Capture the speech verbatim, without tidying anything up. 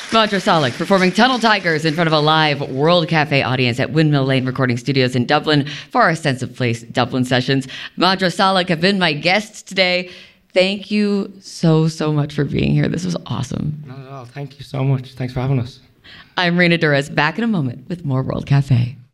Madra Salik performing Tunnel Tigers in front of a live World Cafe audience at Windmill Lane Recording Studios in Dublin for our Sense of Place Dublin sessions. Madra Salik have been my guests today. Thank you so, so much for being here. This was awesome. Not at all. Thank you so much. Thanks for having us. I'm Rena Durres, back in a moment with more World Cafe.